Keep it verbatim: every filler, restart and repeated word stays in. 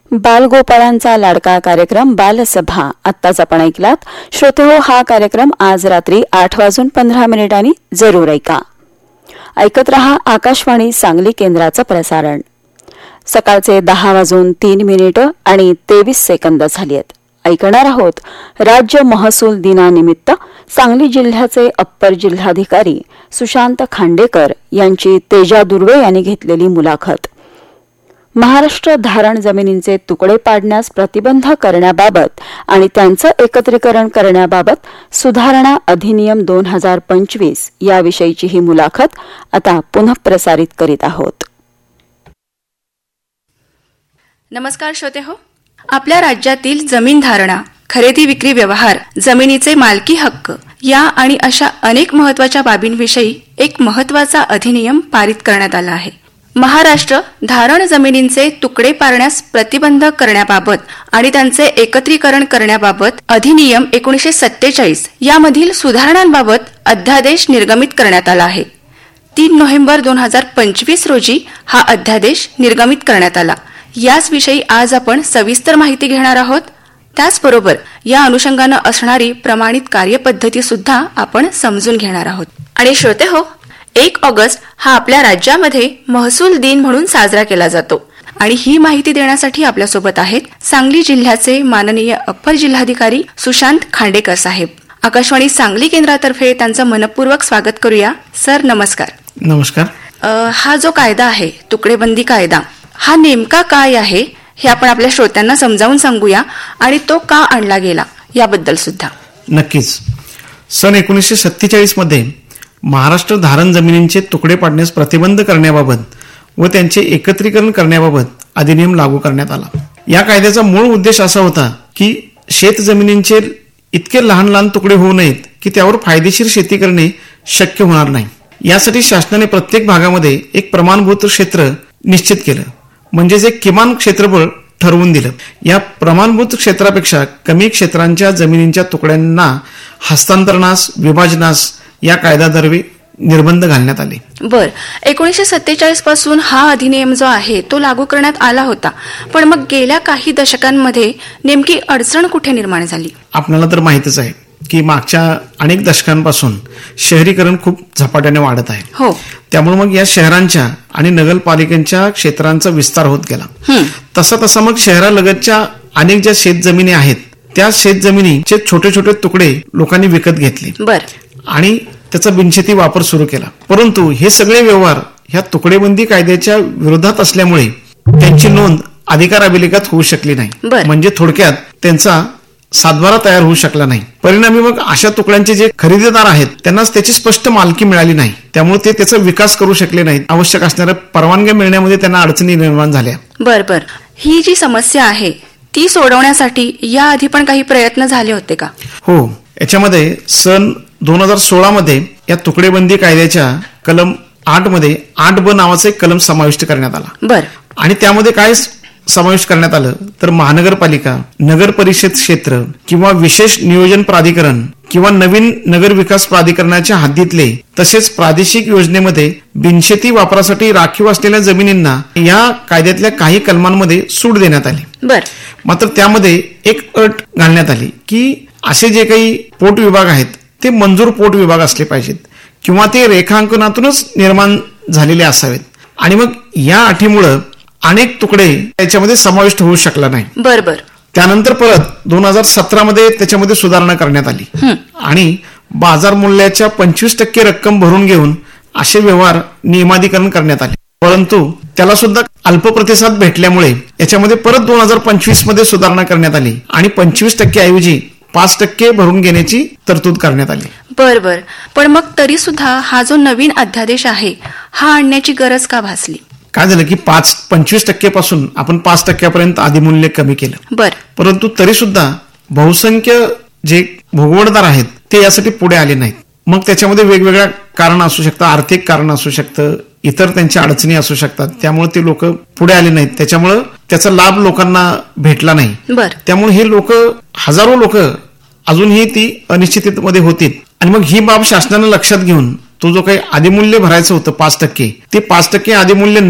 बालगोपाळांचा लाडका कार्यक्रम बालसभा आत्ताच आपण ऐकलात. श्रोतेहो, हा कार्यक्रम आज रात्री आठ वाजून पंधरा मिनिटांनी जरूर ऐका. ऐकत रहा आकाशवाणी सांगली केंद्राचं प्रसारण. सकाळचे दहा वाजून तीन मिनिटं आणि तेवीस सेकंद झाली आहेत. ऐकणार आहोत राज्य महसूल दिनानिमित्त सांगली जिल्ह्याचे अप्पर जिल्हाधिकारी सुशांत खांडेकर यांची तेजा दुर्वे यांनी घेतलेली मुलाखत. महाराष्ट्र धारण जमिनींचे तुकडे पाडण्यास प्रतिबंध करण्याबाबत आणि त्यांचं एकत्रीकरण करण्याबाबत सुधारणा अधिनियम दोन हजार पंचवीस याविषयीची ही मुलाखत आता पुनः प्रसारित करीत आहोत. नमस्कार श्रोते हो. आपल्या राज्यातील जमीन धारणा, खरेदी विक्री व्यवहार, जमिनीचे मालकी हक्क या आणि अशा अनेक महत्वाच्या बाबींविषयी एक महत्वाचा अधिनियम पारित करण्यात आला आहे. महाराष्ट्र धारण जमिनींचे तुकडे पाडण्यास प्रतिबंध करण्याबाबत आणि त्यांचे एकत्रीकरण करण्याबाबत अधिनियम एकोणीसशे सत्तेचाळीस यामधील सुधारणांबाबत अध्यादेश निर्गमित करण्यात आला आहे. तीन नोव्हेंबर दोन हजार पंचवीस रोजी हा अध्यादेश निर्गमित करण्यात आला. याच विषयी आज आपण सविस्तर माहिती घेणार आहोत. त्याचबरोबर या अनुषंगानं असणारी प्रमाणित कार्यपद्धती सुद्धा आपण समजून घेणार आहोत. आणि श्रोते हो, एक ऑगस्ट हा आपल्या राज्यामध्ये महसूल दिन म्हणून साजरा केला जातो. आणि ही माहिती देण्यासाठी आपल्यासोबत आहेत सांगली जिल्ह्याचे माननीय अप्पर जिल्हाधिकारी सुशांत खांडेकर साहेब. आकाशवाणी सांगली केंद्रातर्फे त्यांचं मनपूर्वक स्वागत करूया. सर नमस्कार. नमस्कार. हा जो कायदा आहे, तुकडेबंदी कायदा, हा नेमका काय आहे हे आपण आपल्या श्रोत्यांना समजावून सांगूया आणि तो का आणला गेला याबद्दल सुद्धा. नक्कीच. सन एकोणीसशे सत्तेचाळीस मध्ये महाराष्ट्र धारण जमिनींचे तुकडे पाडण्यास प्रतिबंध करण्याबाबत व त्यांचे एकत्रीकरण करण्याबाबत अधिनियम लागू करण्यात आला. या कायद्याचा मूळ उद्देश असा होता की शेत जमिनींचे इतके लहान लहान तुकडे होऊ नयेत की त्यावर फायदेशीर शेती करणे शक्य होणार नाही. यासाठी शासनाने प्रत्येक भागामध्ये एक प्रमाणभूत क्षेत्र निश्चित केलं, म्हणजेच एक किमान क्षेत्रफळ ठरवून दिलं. या प्रमाणभूत क्षेत्रापेक्षा कमी क्षेत्रांच्या जमिनींच्या तुकड्यांना हस्तांतरणास, विभाजनास या कायद्याद्वारे निर्बंध घालण्यात आले. बर, एकोणीसशे सत्तेचाळीस पासून हा अधिनियम जो आहे तो लागू करण्यात आला होता. पण मग गेल्या काही दशकांमध्ये नेमकी अडचण कुठे निर्माण झाली? आपल्याला तर माहितच आहे की मागच्या अनेक दशकांपासून शहरीकरण खूप झपाट्याने वाढत आहे. हो. त्यामुळे मग या शहरांच्या आणि नगरपालिकांच्या क्षेत्रांचा विस्तार होत गेला. तसा तसा मग शहरालगतच्या अनेक ज्या शेतजमिनी आहेत त्या शेतजमिनीचे छोटे छोटे तुकडे लोकांनी विकत घेतले. बर. आणि त्याचा बिनशेती वापर सुरू केला. परंतु हे सगळे व्यवहार ह्या तुकडेबंदी कायद्याच्या विरोधात असल्यामुळे त्यांची नोंद अधिकार अभिलेखात होऊ शकली नाही. म्हणजे थोडक्यात त्यांचा सातबारा तयार होऊ शकला नाही. परिणामी मग अशा तुकड्यांचे जे खरेदीदार आहेत त्यांनाच त्याची स्पष्ट मालकी मिळाली नाही. त्यामुळे ते त्याचा विकास करू शकले नाहीत. आवश्यक असणाऱ्या परवानग्या मिळण्यामध्ये त्यांना अडचणी निर्माण झाल्या. बर बर ही जी समस्या आहे ती सोडवण्यासाठी याआधी पण काही प्रयत्न झाले होते का? हो. याच्यामध्ये सन दोन हजार सोळा मध्ये या तुकडेबंदी कायद्याच्या कलम आठ मध्ये आठ ब नावाचा एक कलम समाविष्ट करण्यात आला. बर. आणि त्यामध्ये काय समाविष्ट करण्यात आलं तर महानगरपालिका, नगर परिषद क्षेत्र किंवा विशेष नियोजन प्राधिकरण किंवा नवीन नगर विकास प्राधिकरणाच्या हद्दीतले तसेच प्रादेशिक योजनेमध्ये बिनशेती वापरासाठी राखीव असलेल्या जमिनींना या कायद्यातल्या काही कलमांमध्ये सूट देण्यात आली. बर. मात्र त्यामध्ये एक अट घालण्यात आली की असे जे काही पोट विभाग आहेत ते मंजूर पोट विभाग असले पाहिजेत किंवा ते रेखांकनातूनच निर्माण झालेले असावेत. आणि मग या अटीमुळं अनेक तुकडे याच्यामध्ये समाविष्ट होऊ शकला नाही. बर बर. त्यानंतर परत दोन हजार सतरा मध्ये त्याच्यामध्ये सुधारणा करण्यात आली आणि बाजार मूल्याच्या पंचवीस टक्के रक्कम भरून घेऊन असे व्यवहार नियमाधिकरण करण्यात आले. परंतु त्याला सुद्धा अल्प प्रतिसाद भेटल्यामुळे याच्यामध्ये परत दोन हजार पंचवीस मध्ये सुधारणा करण्यात आली आणि पंचवीस टक्के ऐवजी पाच टक्के भरून घेण्याची तरतूद करण्यात आली. बर बर. पण मग तरी सुद्धा हा जो नवीन अध्यादेश आहे हा आणण्याची गरज का भासली? काय झालं की पाच पंचवीस टक्क्यापासून आपण पाच टक्क्यापर्यंत अधिमूल्य कमी केलं. बर. परंतु तरी सुद्धा बहुसंख्य जे भोगवणदार आहेत ते यासाठी पुढे आले नाहीत. मग त्याच्यामध्ये वेगवेगळ्या कारण असू शकतात, आर्थिक कारण असू शकतं, इतर त्यांच्या अडचणी असू शकतात. त्यामुळे ते लोक पुढे आले नाहीत. त्याच्यामुळे त्याचा लाभ लोकांना भेटला नाही. बर. त्यामुळे हे लोक हजारो लोक अजूनही ती अनिश्चिततेमध्ये होती. आणि मग ही बाब शासनानं लक्षात घेऊन तो जो काही अधिमूल्य भरायचं होतं पाच टक्के ते पाच टक्के अधिमूल्य